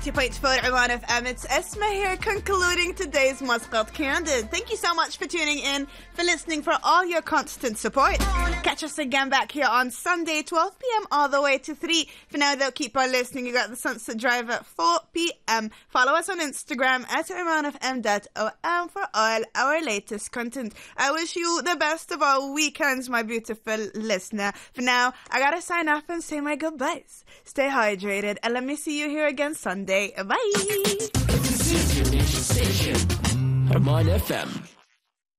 90.4 Oman FM. It's Esma here, concluding today's Muscat Candid. Thank you so much for tuning in, for listening, for all your constant support. Catch us again back here on Sunday, 12 p.m. all the way to 3. For now, though, keep on listening. You got the Sunset Drive at 4 p.m. Follow us on Instagram at omanfm.om for all our latest content. I wish you the best of all weekends, my beautiful listener. For now, I gotta sign off and say my goodbyes. Stay hydrated, and let me see you here again Sunday. Bye. This is your station, Oman FM.